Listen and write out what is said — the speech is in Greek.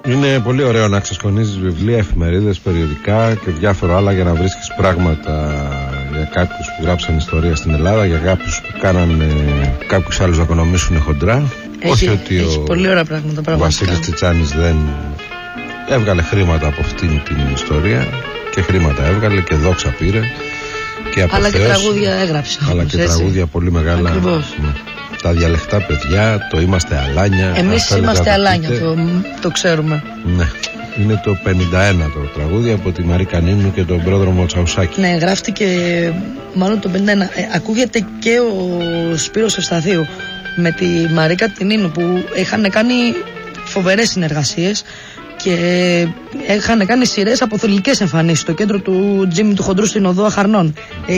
Είναι πολύ ωραίο να ξεσκονίζεις βιβλία, εφημερίδες, περιοδικά και διάφορα άλλα για να βρίσκεις πράγματα για κάποιους που γράψαν ιστορία στην Ελλάδα, για κάποιους που κάνανε κάποιους άλλους να οικονομήσουν χοντρά. Όχι ότι έχει πολύ ωραία πράγματα, ο Βασίλης Τσιτσάνης δεν έβγαλε χρήματα από αυτήν την ιστορία, και χρήματα έβγαλε και δόξα πήρε και αποθέωση, αλλά και τραγούδια έγραψε. Αλλά και τραγούδια πολύ μεγάλα. Ακριβώς. Τα διαλεκτά παιδιά, το είμαστε αλάνια. Εμείς είμαστε αλάνια, το ξέρουμε. Ναι. Είναι το 51 το τραγούδι από τη Μαρή Κανίνου και τον πρόδρομο Τσαουσάκη. Ναι, γράφτηκε μάλλον το 51. Ακούγεται και ο Σπύρος Ευσταθίου με τη Μαρίκα Κανίνου που είχαν κάνει φοβερές συνεργασίες και είχαν κάνει σειρές από θρυλικές εμφανίσεις στο κέντρο του Τζίμι του Χοντρού στην Οδό Αχαρνών.